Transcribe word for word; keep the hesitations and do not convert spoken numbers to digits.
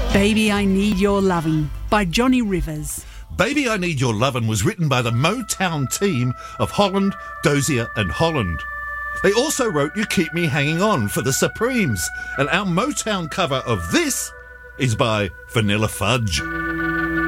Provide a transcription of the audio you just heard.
Baby, I Need Your Lovin' by Johnny Rivers. Baby, I Need Your Lovin' was written by the Motown team of Holland, Dozier and Holland. They also wrote You Keep Me Hanging On for the Supremes, and our Motown cover of this is by Vanilla Fudge.